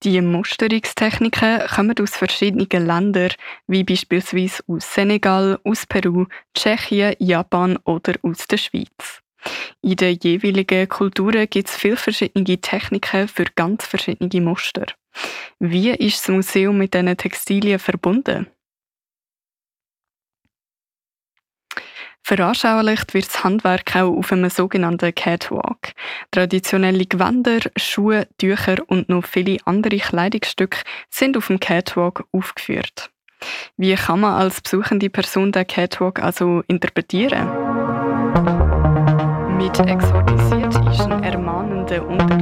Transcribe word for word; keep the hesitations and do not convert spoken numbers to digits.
Die Musterungstechniken kommen aus verschiedenen Ländern, wie beispielsweise aus Senegal, aus Peru, Tschechien, Japan oder aus der Schweiz. In den jeweiligen Kulturen gibt es viele verschiedene Techniken für ganz verschiedene Muster. Wie ist das Museum mit diesen Textilien verbunden? Veranschaulicht wird das Handwerk auch auf einem sogenannten Catwalk. Traditionelle Gewänder, Schuhe, Tücher und noch viele andere Kleidungsstücke sind auf dem Catwalk aufgeführt. Wie kann man als besuchende Person den Catwalk also interpretieren? Mit exotisiert ist ein ermahnender Unterton.